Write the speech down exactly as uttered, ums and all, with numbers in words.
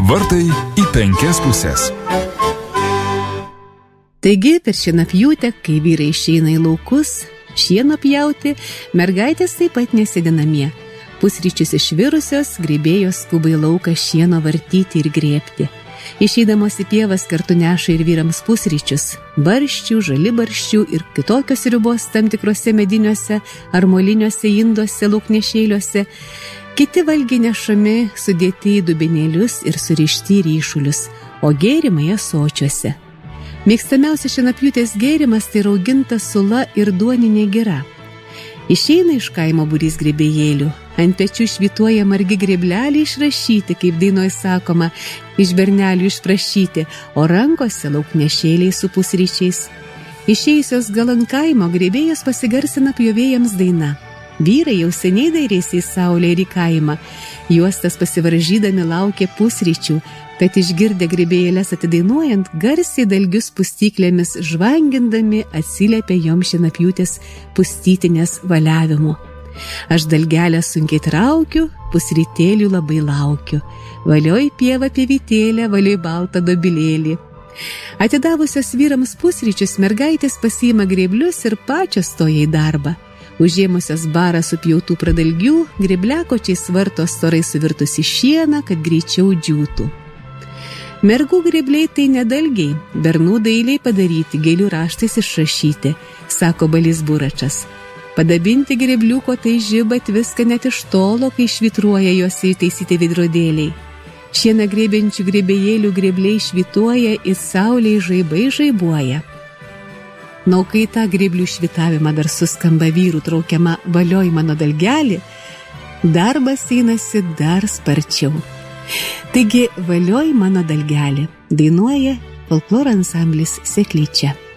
Vartai į penkias pusės. Taigi, per šienapjūtę, kai vyrai išeina į laukus, šieno pjauti, mergaitės taip pat nesėdi namie. Pusryčius išvirusios, grybėjos skuba į lauką šieno vartyti ir grėbti. Išeidamos į pievas kartu neša ir vyrams pusryčius, barščių, žalibarščių ir kitokios sriubos tam tikrose mediniuose ar moliniuose induose, lauknešėliuose. Kiti valgiai nešami, sudėti į dubenėlius ir surišti į ryšulius, o gėrimai ąsočiuose. Mėgstamiausias šienapjūtės gėrimas tai rauginta sula ir duoninė gira. Išeina iš kaimo būrys grybėjėlių, ant pečių švytuoja margi grėbleliai išrašyti, kaip dainoj sakoma, iš bernelių išprašyti, o rankose lauknešėliai su pusryčiais. Išėjusios gal ant kaimo grybėjos pasigarsina pjovėjams daina. Vyrai jau seniai dairėsi į saulę ir į kaimą, juostas pasivaržydami laukė pusryčių, kad išgirdę grybėjėles atidainuojant, garsiai dalgius pustyklėmis žvangindami atsiliepė jom šienapjūtės pustytinės valiavimu. Aš dalgelę sunkiai traukiu, pusrytėlių labai laukiu. Valioj pieva pievytėlę, valioj baltą dobilėlį. Atidavusios vyrams pusryčius, mergaitės pasiima grėblius ir pačios stoja į darbą. Užėmusios barą supjautų pradalgių, grėbliakočiai svarto storai suvirtusi šieną, kad greičiau džiūtų. Mergų grėbliai tai nedalgiai, bernų dailiai padaryti, gėlių raštais išrašyti, sako Balys Buračas. Padabinti grėbliuko tai žibat viską net iš tolo, kai švitruoja juos įtaisyti vidrodėliai. Šieną grėbiančių grėbėjėlių grėbliai švituoja, į saulę žaibai žaibuoja. Na, kai tą grėblių švitavimą dar suskamba vyrų traukiama valioj mano dalgelį, darbas einasi dar sparčiau. Taigi, valioj mano dalgelį dainuoja folkloro ansamblis Seklyčia.